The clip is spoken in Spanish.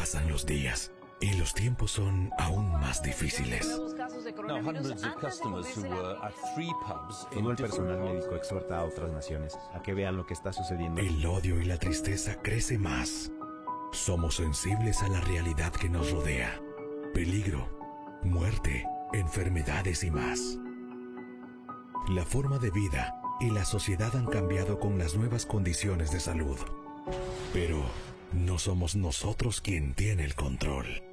pasan los días y los tiempos son aún más difíciles. Todo el personal médico exhorta a otras naciones a que vean lo que está sucediendo. El odio y la tristeza crece más. Somos sensibles a la realidad que nos rodea. Peligro, muerte, enfermedades y más. La forma de vida y la sociedad han cambiado con las nuevas condiciones de salud. Pero no somos nosotros quien tiene el control.